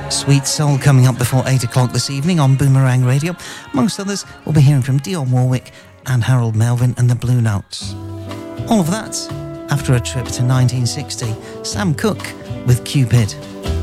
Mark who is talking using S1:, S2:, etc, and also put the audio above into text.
S1: Sweet Soul coming up before 8 o'clock this evening on Boomerang Radio. Amongst others, we'll be hearing from Dionne Warwick and Harold Melvin and the Blue Notes. All of that after a trip to 1960. Sam Cooke with Cupid.